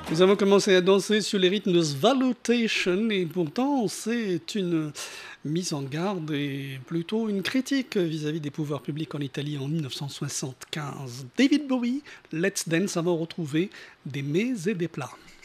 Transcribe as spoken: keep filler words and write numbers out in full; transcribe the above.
Nous avons commencé à danser sur les rythmes de Svalotation et pourtant c'est une mise en garde et plutôt une critique vis-à-vis des pouvoirs publics en Italie en mille neuf cent soixante-quinze. David Bowie, Let's Dance, avant retrouvé des mets et des plats.